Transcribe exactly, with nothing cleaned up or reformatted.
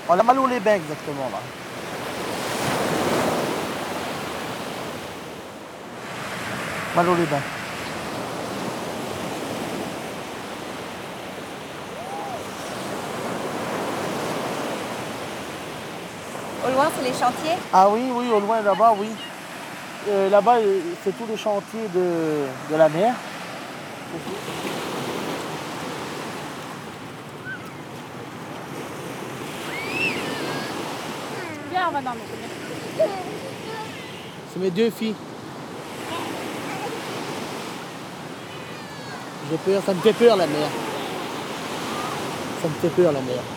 On a Malo-les-Bains exactement là. Malo-les-Bains. Au loin, c'est les chantiers? Ah oui, oui, au loin là-bas, oui. Euh, là-bas, c'est tous les chantiers de, de la mer. Viens, on va dans le C'est mes deux filles. J'ai peur, ça me fait peur la mer. Ça me fait peur la mer.